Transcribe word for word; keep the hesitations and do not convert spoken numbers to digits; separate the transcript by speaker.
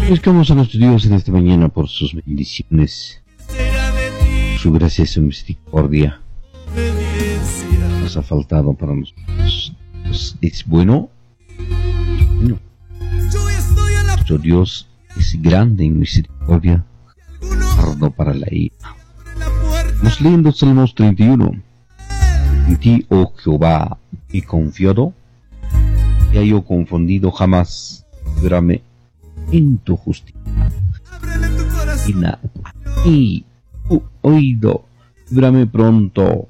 Speaker 1: Buscamos a nuestro Dios en esta mañana por sus bendiciones, su gracia y su misericordia. Nos ha faltado para nosotros. Pues es bueno. Bueno. Nuestro Dios es grande en misericordia, tardo para la ira. Nos leyendo Salmos treinta y uno. En ti, oh Jehová, he confiado, y hallo confundido jamás. Líbrame en tu justicia. Y nada, y tu oído, líbrame pronto